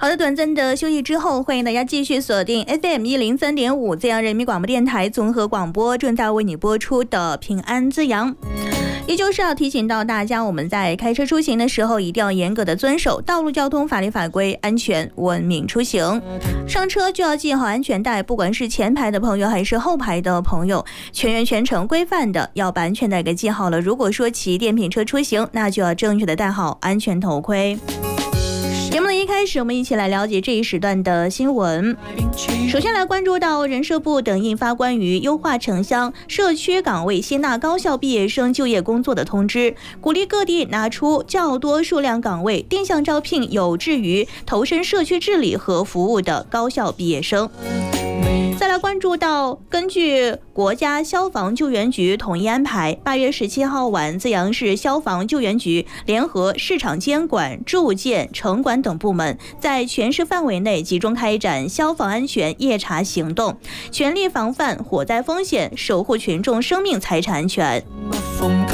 好的，短暂的休息之后，欢迎大家继续锁定 FM103.5 自阳人民广播电台综合广播，正在为你播出的平安滋阳。依旧是要提醒到大家，我们在开车出行的时候一定要严格的遵守道路交通法律法规，安全文明出行。上车就要系好安全带，不管是前排的朋友还是后排的朋友，全员全程规范的要把安全带给系好了。如果说骑电瓶车出行，那就要正确的戴好安全头盔。节目的一开始，我们一起来了解这一时段的新闻。首先来关注到人社部等印发关于优化城乡社区岗位吸纳高校毕业生就业工作的通知，鼓励各地拿出较多数量岗位，定向招聘有志于投身社区治理和服务的高校毕业生。再来关注到，根据国家消防救援局统一安排，8月17号晚，资阳市消防救援局联合市场监管、住建、城管等部门，在全市范围内集中开展消防安全夜查行动，全力防范火灾风险，守护群众生命财产安全。